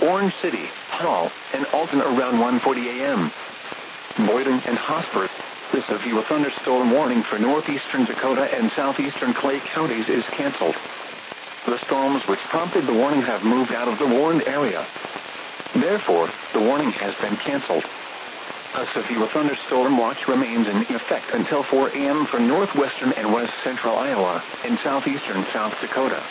Orange City, Hall, and Alton around 1:40 a.m. Boynton and Hosper. This severe thunderstorm warning for northeastern Dakota and southeastern Clay counties is canceled. The storms which prompted the warning have moved out of the warned area. Therefore, the warning has been canceled. A severe thunderstorm watch remains in effect until 4 a.m. for northwestern and west central Iowa and southeastern South Dakota.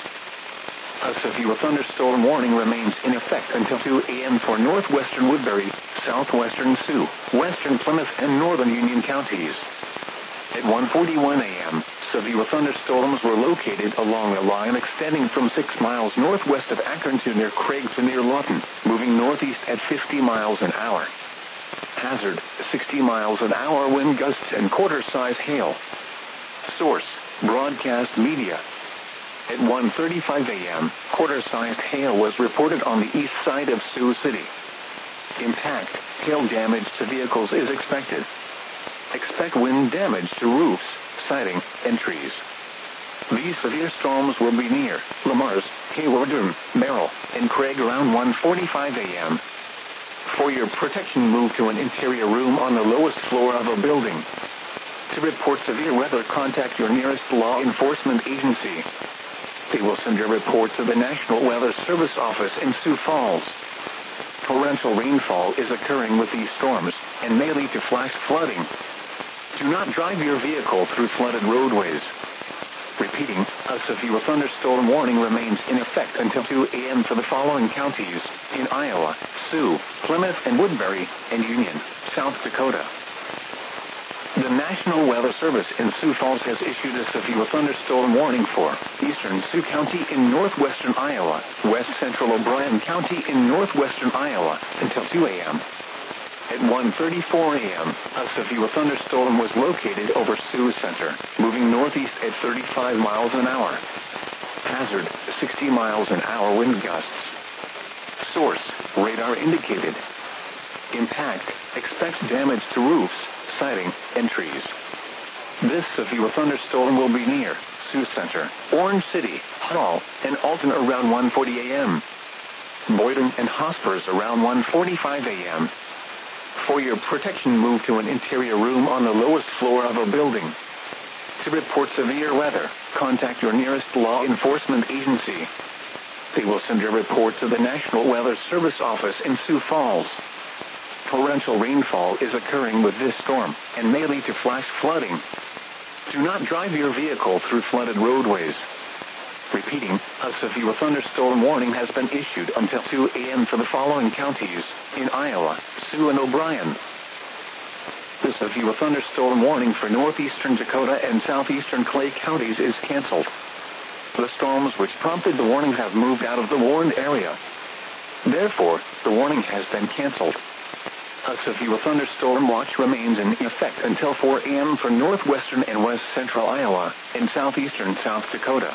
A severe thunderstorm warning remains in effect until 2 a.m. for northwestern Woodbury, southwestern Sioux, western Plymouth, and northern Union counties. At 1:41 a.m., severe thunderstorms were located along a line extending from 6 miles northwest of Akron to near Craig to near Lawton, moving northeast at 50 miles an hour. Hazard, 60 miles an hour wind gusts and quarter-size hail. Source, Broadcast Media. At 1:35 a.m., quarter-sized hail was reported on the east side of Sioux City. Impact, hail damage to vehicles is expected. Expect wind damage to roofs, siding, and trees. These severe storms will be near Lamars, Hayward, Merrill, and Craig around 1:45 a.m. For your protection, move to an interior room on the lowest floor of a building. To report severe weather, contact your nearest law enforcement agency. They will send your report to the National Weather Service office in Sioux Falls. Torrential rainfall is occurring with these storms and may lead to flash flooding. Do not drive your vehicle through flooded roadways. Repeating, a severe thunderstorm warning remains in effect until 2 a.m. for the following counties in Iowa: Sioux, Plymouth and Woodbury, and Union, South Dakota. The National Weather Service in Sioux Falls has issued a severe thunderstorm warning for eastern Sioux County in northwestern Iowa, west central O'Brien County in northwestern Iowa until 2 a.m. At 1:34 a.m., a severe thunderstorm was located over Sioux Center, moving northeast at 35 miles an hour. Hazard, 60 miles an hour wind gusts. Source, radar indicated. Impact, expect damage to roofs, siding, and trees. This severe thunderstorm will be near Sioux Center, Orange City, Hall, and Alton around 1:40 a.m. Boynton and Hospers around 1:45 a.m. For your protection, move to an interior room on the lowest floor of a building. To report severe weather, contact your nearest law enforcement agency. They will send your report to the National Weather Service office in Sioux Falls. Torrential rainfall is occurring with this storm and may lead to flash flooding. Do not drive your vehicle through flooded roadways. Repeating, a severe thunderstorm warning has been issued until 2 a.m. for the following counties in Iowa, Sioux and O'Brien. The severe thunderstorm warning for northeastern Dakota and southeastern Clay counties is canceled. The storms which prompted the warning have moved out of the warned area. Therefore, the warning has been canceled. A severe thunderstorm watch remains in effect until 4 a.m. for northwestern and west central Iowa and southeastern South Dakota.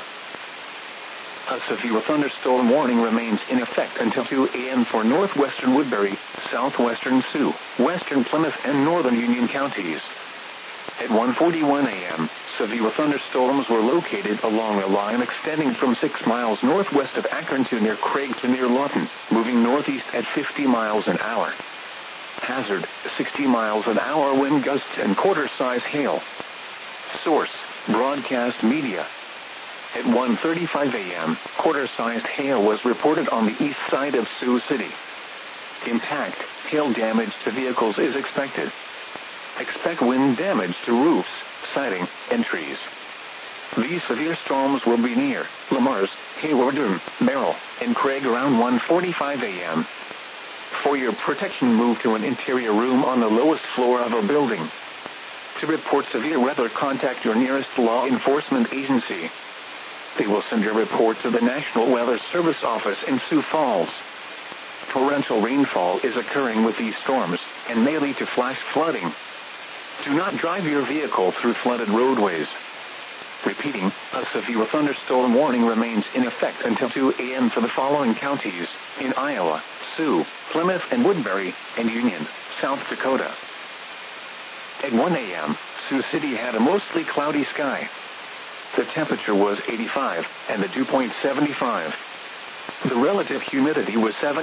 A severe thunderstorm warning remains in effect until 2 a.m. for northwestern Woodbury, southwestern Sioux, western Plymouth, and northern Union counties. At 1:41 a.m., severe thunderstorms were located along a line extending from 6 miles northwest of Akron to near Craig to near Lawton, moving northeast at 50 miles an hour. Hazard, 60 miles an hour wind gusts and quarter-size hail. Source, Broadcast Media. At 1:35 a.m., quarter-sized hail was reported on the east side of Sioux City. Impact, hail damage to vehicles is expected. Expect wind damage to roofs, siding, and trees. These severe storms will be near Lamars, Hayward, Merrill, and Craig around 1:45 a.m. For your protection, move to an interior room on the lowest floor of a building. To report severe weather, contact your nearest law enforcement agency. They will send your report to the National Weather Service office in Sioux Falls. Torrential rainfall is occurring with these storms and may lead to flash flooding. Do not drive your vehicle through flooded roadways. Repeating, a severe thunderstorm warning remains in effect until 2 a.m. for the following counties in Iowa, Sioux, Plymouth and Woodbury, and Union, South Dakota. At 1 a.m., Sioux City had a mostly cloudy sky. The temperature was 85 and the dew point 75. The relative humidity was 7.